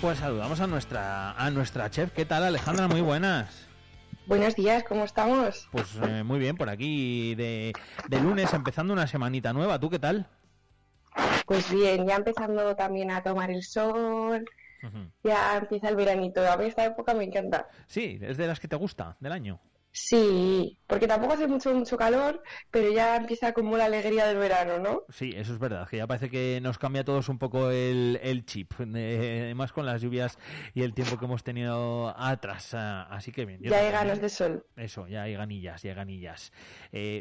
Pues saludamos a nuestra chef. ¿Qué tal, Alejandra? Muy buenas. Buenos días, ¿cómo estamos? Pues muy bien, por aquí de lunes, empezando una semanita nueva. ¿Tú qué tal? Pues bien, ya empezando también a tomar el sol, ya empieza el veranito. A mí esta época me encanta. Sí, es de las que te gusta, del año. Sí, porque tampoco hace mucho calor, pero ya empieza como la alegría del verano, ¿no? Sí, eso es verdad, que ya parece que nos cambia a todos un poco el chip, más con las lluvias y el tiempo que hemos tenido atrás, así que bien. Ya hay ganas de sol. Eso, ya hay ganillas,